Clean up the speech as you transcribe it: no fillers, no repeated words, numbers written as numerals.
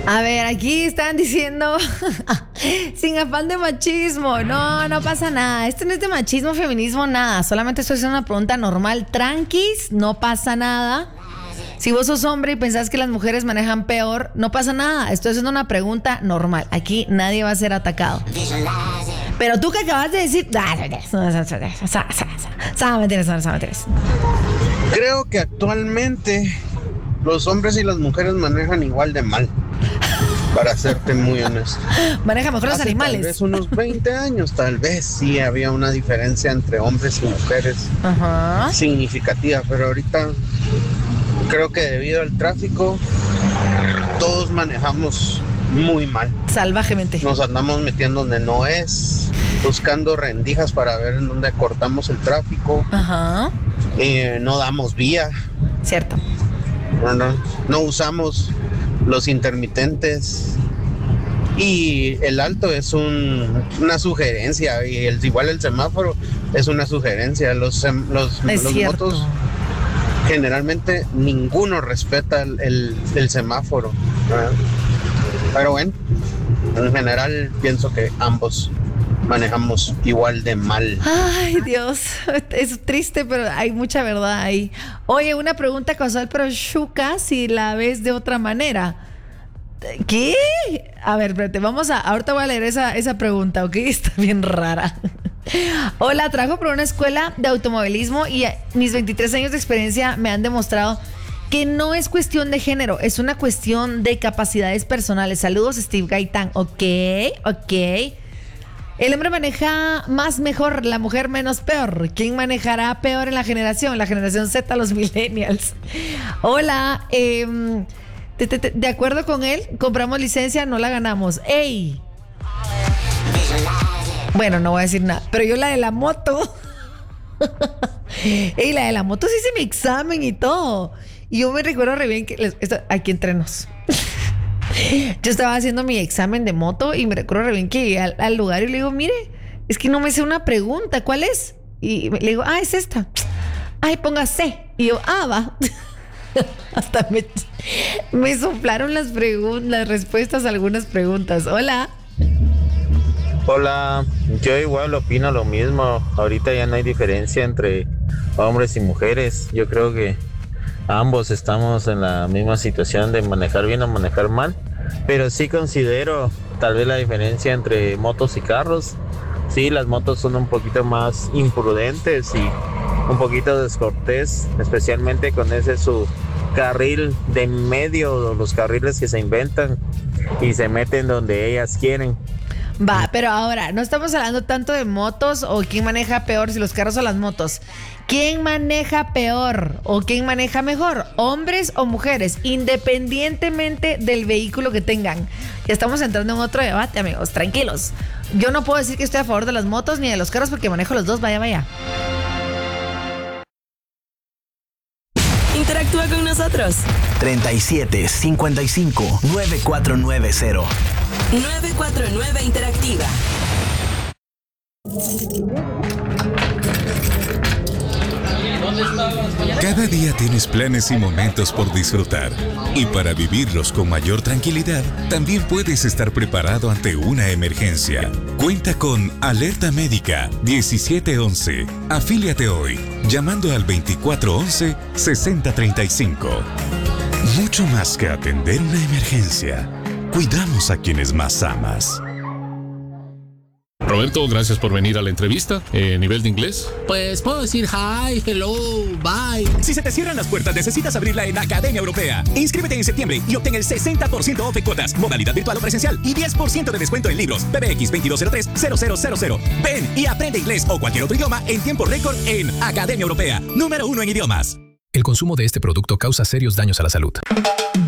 A ver, aquí están diciendo sin afán de machismo. No pasa nada. Esto no es de machismo, feminismo, nada. Solamente estoy haciendo una pregunta normal. Tranquis, no pasa nada. Si vos sos hombre y pensás que las mujeres manejan peor, no pasa nada. Estoy haciendo una pregunta normal. Aquí nadie va a ser atacado. Pero tú que acabas de decir... mentiras. Creo que actualmente los hombres y las mujeres manejan igual de mal. Para serte muy honesto. Maneja mejor los animales. Tal vez unos 20 años, tal vez sí había una diferencia entre hombres y mujeres. Ajá. Significativa, pero ahorita creo que debido al tráfico todos manejamos muy mal. Salvajemente. Nos andamos metiendo donde no es, buscando rendijas para ver en dónde cortamos el tráfico. Ajá. No damos vía. Cierto. No usamos los intermitentes. Y el alto es una sugerencia. Y igual el semáforo es una sugerencia. Los motos, generalmente ninguno respeta el semáforo. Pero bueno, en general pienso que ambos manejamos igual de mal. Ay, Dios, es triste, pero hay mucha verdad ahí. Oye, una pregunta casual, pero chuca si la ves de otra manera. ¿Qué? A ver, espérate, ahorita voy a leer esa pregunta, ¿ok? Está bien rara. Hola, trabajo por una escuela de automovilismo y mis 23 años de experiencia me han demostrado que no es cuestión de género, es una cuestión de capacidades personales. Saludos, Steve Gaitán. Ok. El hombre maneja más mejor, la mujer menos peor. ¿Quién manejará peor en la generación? La generación Z, los millennials. Hola, de acuerdo con él, compramos licencia, no la ganamos. ¡Ey! Bueno, no voy a decir nada, pero yo la de la moto. Ey, la de la moto sí hice mi examen y todo. Y yo me recuerdo re bien que aquí entre nos. Yo estaba haciendo mi examen de moto y me recuerdo re bien que llegué al lugar y le digo, mire, es que no me sé una pregunta, ¿cuál es? Y le digo, es esta. Ay, ponga C. Y yo, va. Hasta me soplaron las respuestas a algunas preguntas. Hola, yo igual opino lo mismo. Ahorita ya no hay diferencia entre hombres y mujeres. Yo creo que ambos estamos en la misma situación de manejar bien o manejar mal, pero sí considero tal vez la diferencia entre motos y carros. Sí, las motos son un poquito más imprudentes y un poquito descortés, especialmente con ese su carril de medio, los carriles que se inventan y se meten donde ellas quieren. Va, pero ahora, no estamos hablando tanto de motos o quién maneja peor, si los carros o las motos. ¿Quién maneja peor o quién maneja mejor? ¿Hombres o mujeres? Independientemente del vehículo que tengan. Ya estamos entrando en otro debate, amigos, tranquilos. Yo no puedo decir que estoy a favor de las motos ni de los carros porque manejo los dos, vaya. Interactúa con nosotros. 37 55 9490. 949 Interactiva. Cada día tienes planes y momentos por disfrutar. Y para vivirlos con mayor tranquilidad, también puedes estar preparado ante una emergencia. Cuenta con Alerta Médica 1711. Afíliate hoy, llamando al 2411-6035. Mucho más que atender una emergencia, cuidamos a quienes más amas. Roberto, gracias por venir a la entrevista. ¿Nivel de inglés? Pues puedo decir hi, hello, bye. Si se te cierran las puertas, necesitas abrirla en Academia Europea. Inscríbete en septiembre y obtén el 60% off en cuotas, modalidad virtual o presencial y 10% de descuento en libros. PBX 2203-0000. Ven y aprende inglés o cualquier otro idioma en tiempo récord en Academia Europea, número 1 en idiomas. El consumo de este producto causa serios daños a la salud.